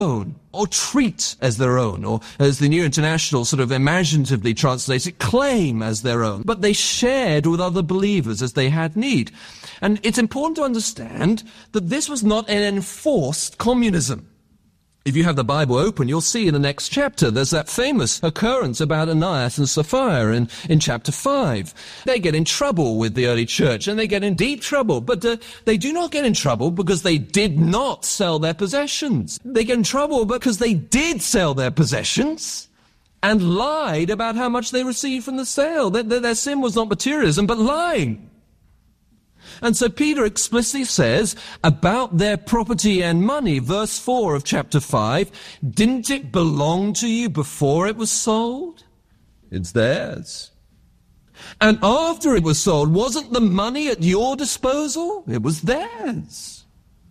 own, or treat as their own, or as the New International sort of imaginatively translates it, claim as their own. But they shared with other believers as they had need. And it's important to understand that this was not an enforced communism. If you have the Bible open, you'll see in the next chapter, there's that famous occurrence about Ananias and Sapphira in chapter 5. They get in trouble with the early church, and they get in deep trouble. But they do not get in trouble because they did not sell their possessions. They get in trouble because they did sell their possessions and lied about how much they received from the sale. Their sin was not materialism, but lying. And so Peter explicitly says about their property and money, verse 4 of chapter 5, didn't it belong to you before it was sold? It's theirs. And after it was sold, wasn't the money at your disposal? It was theirs.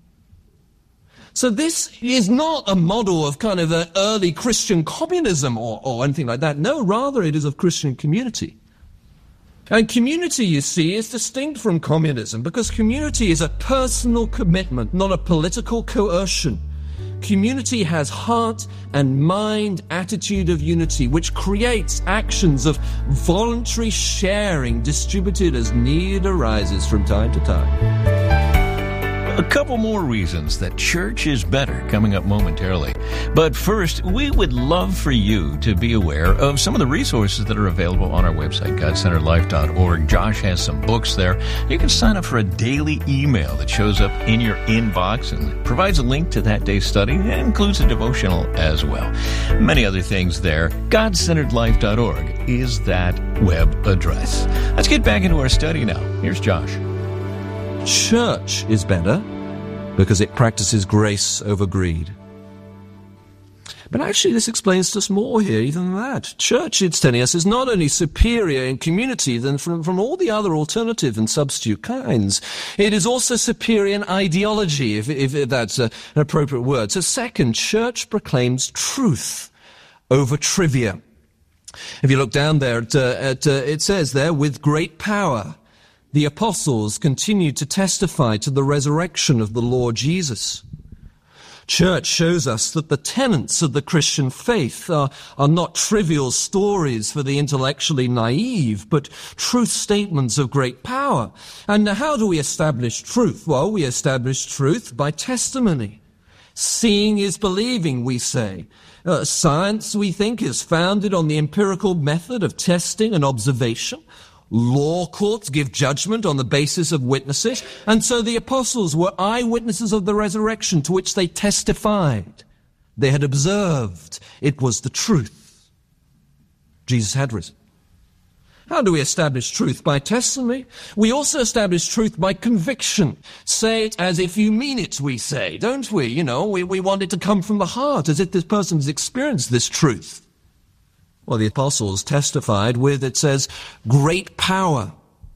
So this is not a model of kind of an early Christian communism or anything like that. No, rather it is of Christian community. And community, you see, is distinct from communism because community is a personal commitment, not a political coercion. Community has heart and mind attitude of unity, which creates actions of voluntary sharing distributed as need arises from time to time. A couple more reasons that church is better coming up momentarily. But first, we would love for you to be aware of some of the resources that are available on our website, GodCenteredLife.org. Josh has some books there. You can sign up for a daily email that shows up in your inbox and provides a link to that day's study and includes a devotional as well. Many other things there. GodCenteredLife.org is that web address. Let's get back into our study now. Here's Josh. Church is better because it practices grace over greed. But actually this explains to us more here even than that. Church, it's telling us, is not only superior in community than from all the other alternative and substitute kinds. It is also superior in ideology, if that's an appropriate word. So second, church proclaims truth over trivia. If you look down there, it says there, with great power, the apostles continued to testify to the resurrection of the Lord Jesus. Church shows us that the tenets of the Christian faith are not trivial stories for the intellectually naive, but truth statements of great power. And how do we establish truth? Well, we establish truth by testimony. Seeing is believing, we say. Science, we think, is founded on the empirical method of testing and observation. Law courts give judgment on the basis of witnesses, and so the apostles were eyewitnesses of the resurrection to which they testified. They had observed. It was the truth. Jesus had risen. How do we establish truth? By testimony. We also establish truth by conviction. Say it as if you mean it, we say, don't we? You know, we want it to come from the heart, as if this person has experienced this truth. Well, the apostles testified with, it says, great power.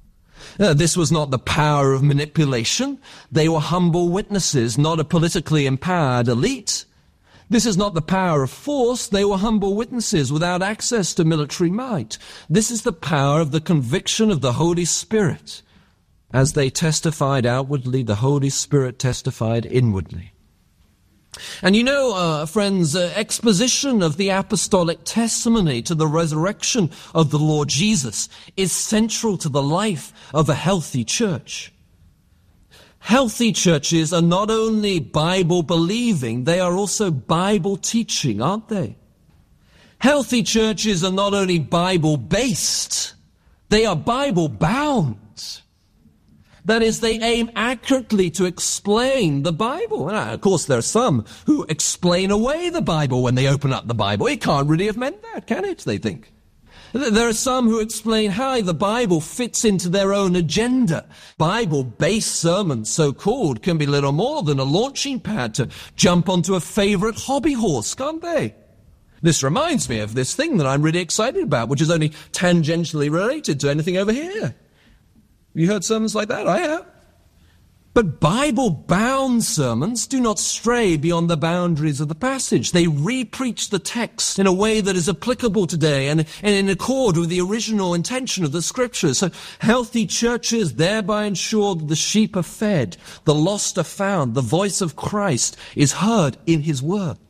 This was not the power of manipulation. They were humble witnesses, not a politically empowered elite. This is not the power of force. They were humble witnesses without access to military might. This is the power of the conviction of the Holy Spirit. As they testified outwardly, the Holy Spirit testified inwardly. And you know, friends, exposition of the apostolic testimony to the resurrection of the Lord Jesus is central to the life of a healthy church. Healthy churches are not only Bible-believing, they are also Bible-teaching, aren't they? Healthy churches are not only Bible-based, they are Bible-bound. That is, they aim accurately to explain the Bible. And of course, there are some who explain away the Bible when they open up the Bible. It can't really have meant that, can it, they think? There are some who explain how the Bible fits into their own agenda. Bible-based sermons, so-called, can be little more than a launching pad to jump onto a favorite hobby horse, can't they? This reminds me of this thing that I'm really excited about, which is only tangentially related to anything over here. You heard sermons like that? I have. But Bible-bound sermons do not stray beyond the boundaries of the passage. They re-preach the text in a way that is applicable today and in accord with the original intention of the Scriptures. So healthy churches thereby ensure that the sheep are fed, the lost are found, the voice of Christ is heard in His Word.